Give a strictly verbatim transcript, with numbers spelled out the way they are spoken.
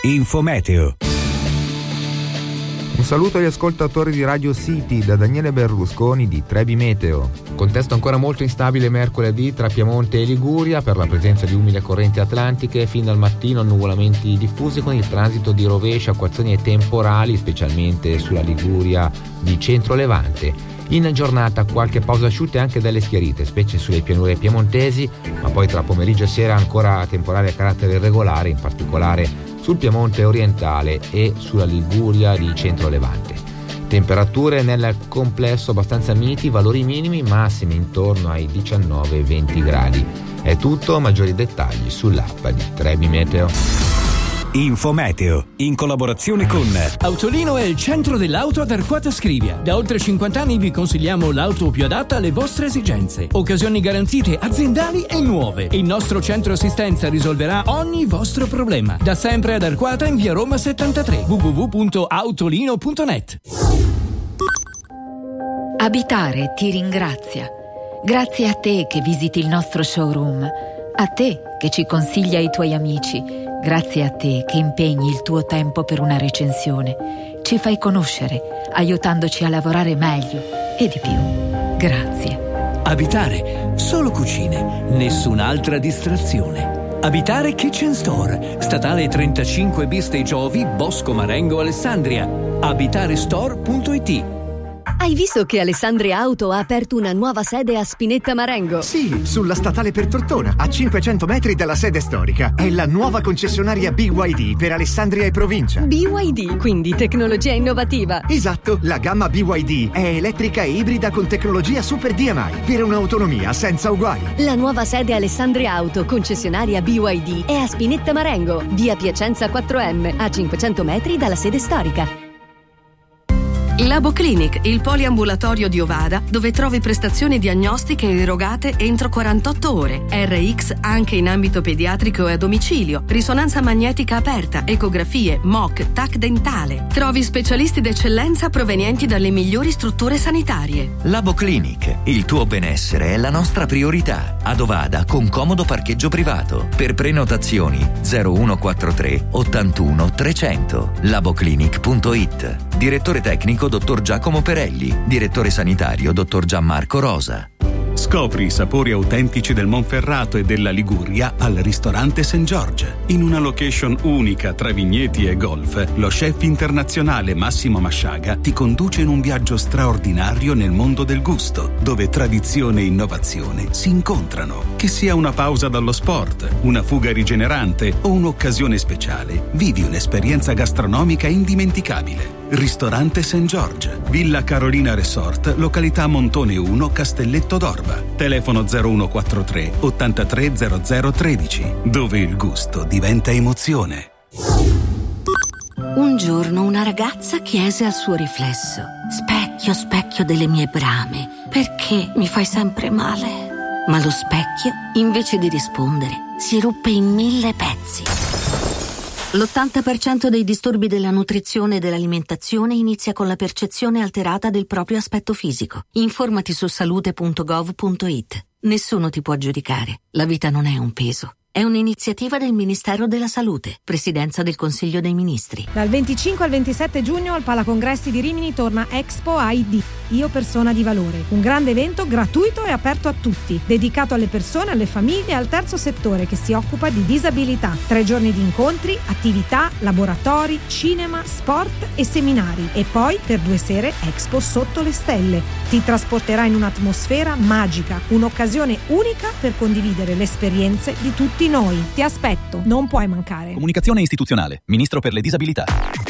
Infometeo. Un saluto agli ascoltatori di Radio City da Daniele Berlusconi di Trebi Meteo. Contesto ancora molto instabile mercoledì tra Piemonte e Liguria per la presenza di umide correnti atlantiche. Fin dal mattino nuvolamenti diffusi con il transito di rovesci, acquazzoni e temporali, specialmente sulla Liguria di centro-levante. In giornata qualche pausa asciutta e anche delle schiarite, specie sulle pianure piemontesi, ma poi tra pomeriggio e sera ancora temporale a carattere irregolare, in particolare sul Piemonte orientale e sulla Liguria di centro-levante. Temperature nel complesso abbastanza miti, valori minimi, massimi intorno ai diciannove venti gradi. È tutto, maggiori dettagli sull'app di Trebi Meteo. Infometeo, in collaborazione con Autolino è il centro dell'auto ad Arquata Scrivia. Da oltre cinquanta anni vi consigliamo l'auto più adatta alle vostre esigenze. Occasioni garantite aziendali e nuove. Il nostro centro assistenza risolverà ogni vostro problema. Da sempre ad Arquata in via Roma settantatré. w w w punto autolino punto net. Abitare ti ringrazia. Grazie a te che visiti il nostro showroom. A te che ci consiglia i tuoi amici. Grazie a te che impegni il tuo tempo per una recensione. Ci fai conoscere, aiutandoci a lavorare meglio e di più. Grazie. Abitare, solo cucine, nessun'altra distrazione. Abitare Kitchen Store, statale trentacinque bis dei Giovi, Bosco Marengo, Alessandria. Abitarestore punto it. Hai visto che Alessandria Auto ha aperto una nuova sede a Spinetta Marengo? Sì, sulla statale per Tortona, a cinquecento metri dalla sede storica. È la nuova concessionaria B Y D per Alessandria e provincia. B Y D, quindi tecnologia innovativa. Esatto, la gamma B Y D è elettrica e ibrida con tecnologia Super D M I per un'autonomia senza uguali. La nuova sede Alessandria Auto, concessionaria B Y D, è a Spinetta Marengo, via Piacenza quattro M, a cinquecento metri dalla sede storica. Labo Clinic, il poliambulatorio di Ovada, dove trovi prestazioni diagnostiche erogate entro quarantotto ore, R X anche in ambito pediatrico e a domicilio, risonanza magnetica aperta, ecografie, M O C, T A C dentale. Trovi specialisti d'eccellenza provenienti dalle migliori strutture sanitarie. Labo Clinic, il tuo benessere è la nostra priorità. Ad Ovada con comodo parcheggio privato. Per prenotazioni zero uno quattro tre ottantuno trecento. laboclinic punto it. Direttore tecnico dottor Giacomo Perelli. Direttore sanitario dottor Gianmarco Rosa. Scopri i sapori autentici del Monferrato e della Liguria al ristorante Saint George. In una location unica tra vigneti e golf, lo chef internazionale Massimo Masciaga ti conduce in un viaggio straordinario nel mondo del gusto, dove tradizione e innovazione si incontrano. Che sia una pausa dallo sport, una fuga rigenerante o un'occasione speciale, vivi un'esperienza gastronomica indimenticabile. Ristorante Saint George, Villa Carolina Resort, località Montone uno, Castelletto d'Orba. Telefono zero uno quattro tre ottantatré zero zero tredici, dove il gusto diventa emozione. Un giorno una ragazza chiese al suo riflesso: specchio, specchio delle mie brame, perché mi fai sempre male? Ma lo specchio, invece di rispondere, si ruppe in mille pezzi. L'ottanta per cento dei disturbi della nutrizione e dell'alimentazione inizia con la percezione alterata del proprio aspetto fisico. Informati su salute punto gov punto it. Nessuno ti può giudicare. La vita non è un peso. È un'iniziativa del Ministero della Salute, Presidenza del Consiglio dei Ministri. Dal venticinque al ventisette giugno al Palacongressi di Rimini torna Expo I D, Io Persona di Valore. Un grande evento gratuito e aperto a tutti, dedicato alle persone, alle famiglie e al terzo settore che si occupa di disabilità. Tre giorni di incontri, attività, laboratori, cinema, sport e seminari. E poi, per due sere, Expo sotto le stelle. Ti trasporterà in un'atmosfera magica, un'occasione unica per condividere le esperienze di tutti noi. Ti aspetto, non puoi mancare. Comunicazione istituzionale, Ministro per le disabilità.